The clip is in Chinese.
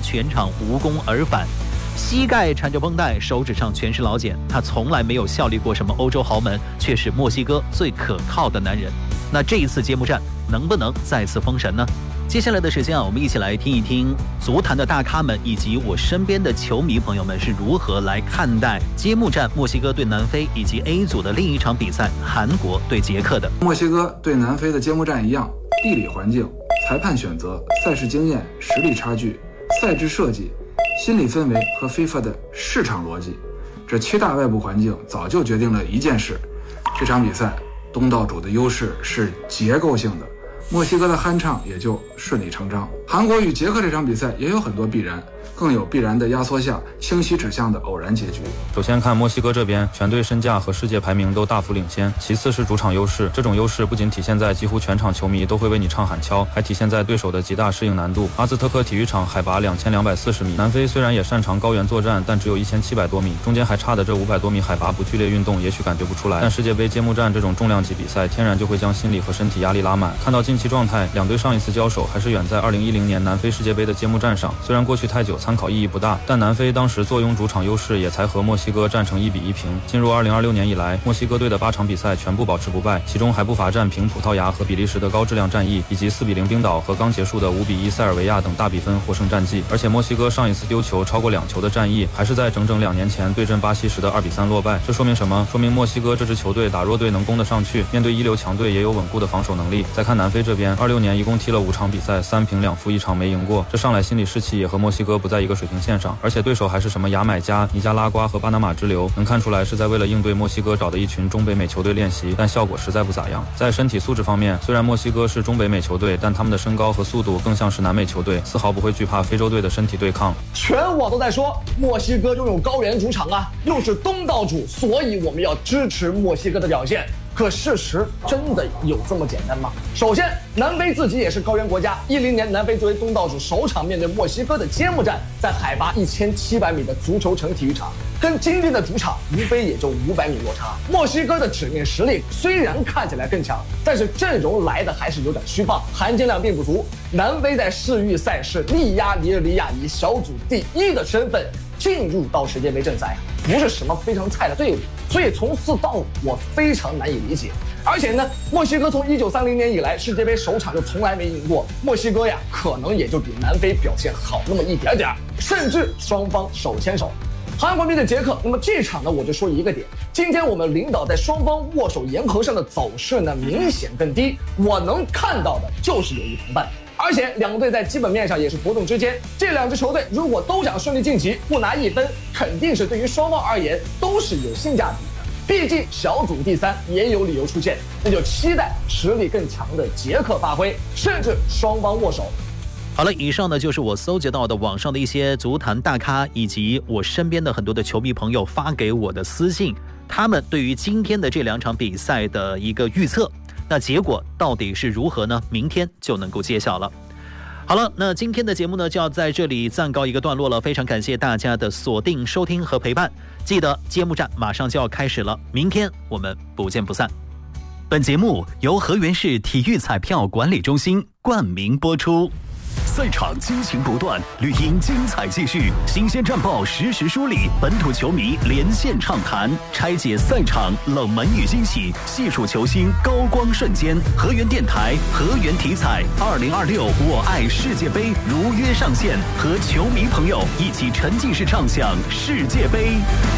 全场无功而返。膝盖缠着绷带，手指上全是老茧，他从来没有效力过什么欧洲豪门，却是墨西哥最可靠的男人。那这一次揭幕战能不能再次封神呢？接下来的时间我们一起来听一听足坛的大咖们以及我身边的球迷朋友们是如何来看待揭幕战墨西哥对南非以及 A 组的另一场比赛韩国对捷克的。 墨西哥对南非的揭幕战一样，地理环境、裁判选择、赛事经验、实力差距、赛制设计、心理氛围和 FIFA 的市场逻辑，这7大外部环境早就决定了一件事：这场比赛东道主的优势是结构性的，墨西哥的酣畅也就顺理成章。韩国与捷克这场比赛也有很多必然，更有必然的压缩下清晰指向的偶然结局。 首先看墨西哥这边，全队身价和世界排名都大幅领先，其次是主场优势，这种优势不仅体现在几乎全场球迷都会为你唱喊敲，还体现在对手的极大适应难度。阿兹特克体育场海拔2240米，南非虽然也擅长高原作战，但只有1700多米，中间还差的这500多米海拔不剧烈运动也许感觉不出来，但世界杯揭幕战这种重量级比赛天然就会将心理和身体压力拉满。看到近期状态，两队上一次交手还是远在2010年南非世界杯的揭幕战上，虽然过去太久参考意义不大，但南非当时坐拥主场优势，也才和墨西哥战成1比1平。进入2026年以来，墨西哥队的8场比赛全部保持不败，其中还不乏战平葡萄牙和比利时的高质量战役，以及4比0冰岛和刚结束的5比1塞尔维亚等大比分获胜战绩。而且墨西哥上一次丢球超过2球的战役，还是在整整2年前对阵巴西时的2比3落败。这说明什么？说明墨西哥这支球队打弱队能攻得上去，面对一流强队也有稳固的防守能力。再看南非这边，26年一共踢了5场比赛，3平2负1场没赢过，这上来心理士气也和墨西哥不在一个水平线上，而且对手还是什么牙买加、尼加拉瓜和巴拿马之流，能看出来是在为了应对墨西哥找的一群中北美球队练习，但效果实在不咋样。在身体素质方面，虽然墨西哥是中北美球队，但他们的身高和速度更像是南美球队，丝毫不会惧怕非洲队的身体对抗。 全网都在说墨西哥拥有高原主场啊，又是东道主，所以我们要支持墨西哥的表现。可事实真的有这么简单吗？首先，南非自己也是高原国家，10年南非作为东道主首场面对墨西哥的揭幕战，在海拔1700米的足球城体育场，跟今天的主场无非也就500米落差。墨西哥的纸面实力虽然看起来更强，但是阵容来的还是有点虚棒，含金量并不足。南非在世预赛是力压尼日利亚以小组第1的身份进入到世界杯正赛，不是什么非常菜的队伍，所以从4到5我非常难以理解。而且呢，墨西哥从1930年以来世界杯首场就从来没赢过，墨西哥呀可能也就比南非表现好那么一点点，甚至双方手牵手。韩国面对捷克，那么这场呢我就说一个点，今天我们领导在双方握手言和上的走势呢明显更低，我能看到的就是有意同伴。而且两队在基本面上也是伯仲之间，这2支球队如果都想顺利晋级，不拿1分，肯定是对于双方而言都是有性价比的。毕竟小组第3也有理由出现，那就期待实力更强的捷克发挥，甚至双方握手。 好了，以上呢就是我搜集到的网上的一些足坛大咖以及我身边的很多的球迷朋友发给我的私信，他们对于今天的这2场比赛的一个预测。那结果到底是如何呢？明天就能够揭晓了。好了，那今天的节目呢就要在这里暂告一个段落了，非常感谢大家的锁定收听和陪伴。记得揭幕战马上就要开始了，明天我们不见不散。本节目由河源市体育彩票管理中心冠名播出。 赛场激情不断，绿茵精彩继续，新鲜战报实时梳理，本土球迷连线畅谈，拆解赛场冷门与惊喜，细数球星高光瞬间。河源电台、河源体彩2026我爱世界杯如约上线，和球迷朋友一起沉浸式畅享世界杯。